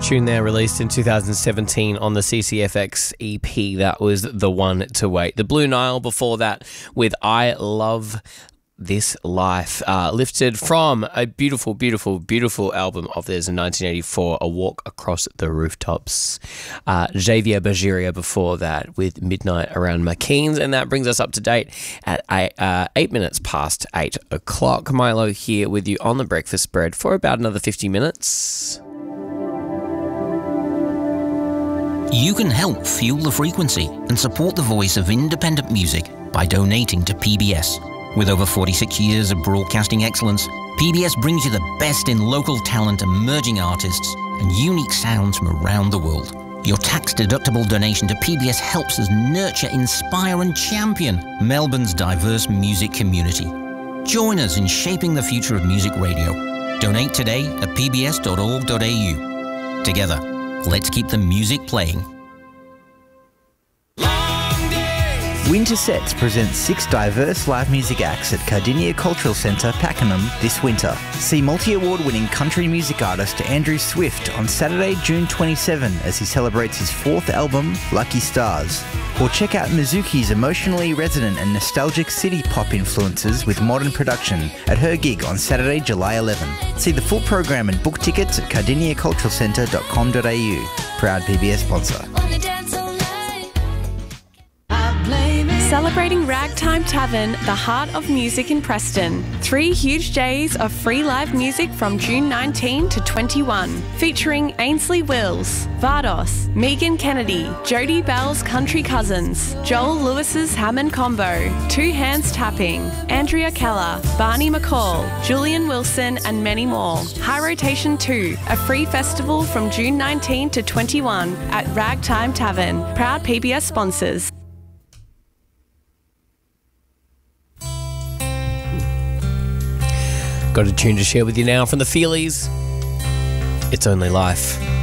tune there released in 2017 on the CCFX EP. That was The One to Wait. The Blue Nile before that with I Love This Life, lifted from a beautiful, beautiful, beautiful album of theirs in 1984, A Walk Across the Rooftops. Javier Bajiria before that with Midnight Around McKean's, and that brings us up to date at 8 minutes past 8 o'clock. Milo here with you on the breakfast spread for about another 50 minutes. You can help fuel the frequency and support the voice of independent music by donating to PBS. With over 46 years of broadcasting excellence, PBS brings you the best in local talent, emerging artists, and unique sounds from around the world. Your tax-deductible donation to PBS helps us nurture, inspire, and champion Melbourne's diverse music community. Join us in shaping the future of music radio. Donate today at pbs.org.au. Together, let's keep the music playing. Winter Sets presents 6 diverse live music acts at Cardinia Cultural Centre, Pakenham this winter. See multi-award-winning country music artist Andrew Swift on Saturday, June 27 as he celebrates his 4th album, Lucky Stars. Or check out Mizuki's emotionally resonant and nostalgic city pop influences with modern production at her gig on Saturday, July 11. See the full program and book tickets at cardiniaculturalcentre.com.au. Proud PBS sponsor. Celebrating Ragtime Tavern, the heart of music in Preston. 3 huge days of free live music from June 19 to 21, featuring Ainsley Wills, Vardos, Megan Kennedy, Jodie Bell's Country Cousins, Joel Lewis's Hammond Combo, Two Hands Tapping, Andrea Keller, Barney McCall, Julian Wilson, and many more. High Rotation 2, a free festival from June 19 to 21 at Ragtime Tavern. Proud PBS sponsors. Got a tune to share with you now from the Feelies. It's Only Life.